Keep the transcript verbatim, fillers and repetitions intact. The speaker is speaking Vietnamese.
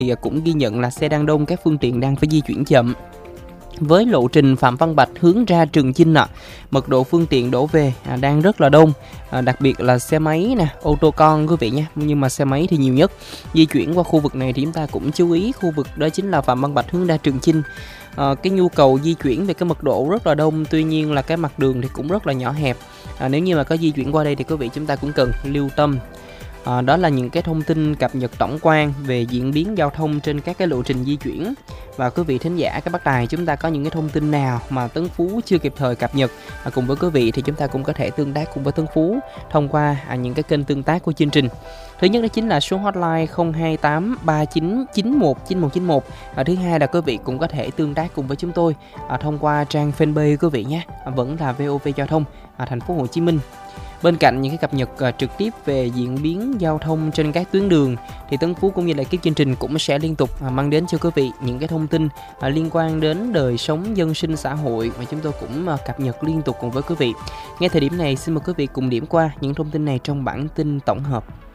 thì cũng ghi nhận là xe đang đông, các phương tiện đang phải di chuyển chậm. Với lộ trình Phạm Văn Bạch hướng ra Trường Chinh ạ, à, mật độ phương tiện đổ về à, đang rất là đông, à, đặc biệt là xe máy nè, ô tô con quý vị nhé, nhưng mà xe máy thì nhiều nhất. Di chuyển qua khu vực này thì chúng ta cũng chú ý khu vực đó chính là Phạm Văn Bạch hướng ra Trường Chinh. À, cái nhu cầu di chuyển về cái mật độ rất là đông, tuy nhiên là cái mặt đường thì cũng rất là nhỏ hẹp. À, nếu như mà có di chuyển qua đây thì quý vị chúng ta cũng cần lưu tâm. À, đó là những cái thông tin cập nhật tổng quan về diễn biến giao thông trên các cái lộ trình di chuyển. Và quý vị thính giả các bác tài, chúng ta có những cái thông tin nào mà Tấn Phú chưa kịp thời cập nhật à, cùng với quý vị thì chúng ta cũng có thể tương tác cùng với Tấn Phú thông qua à, những cái kênh tương tác của chương trình. Thứ nhất đó chính là số hotline không hai tám ba chín chín một chín một chín một. À, thứ hai là quý vị cũng có thể tương tác cùng với chúng tôi à, thông qua trang fanpage quý vị nhé, à, vẫn là vê o vê Giao thông à, thành phố Hồ Chí Minh. Bên cạnh những cái cập nhật uh, trực tiếp về diễn biến giao thông trên các tuyến đường thì Tấn Phú cũng như là ekip chương trình cũng sẽ liên tục uh, mang đến cho quý vị những cái thông tin uh, liên quan đến đời sống dân sinh xã hội mà chúng tôi cũng uh, cập nhật liên tục cùng với quý vị. Ngay thời điểm này xin mời quý vị cùng điểm qua những thông tin này trong bản tin tổng hợp.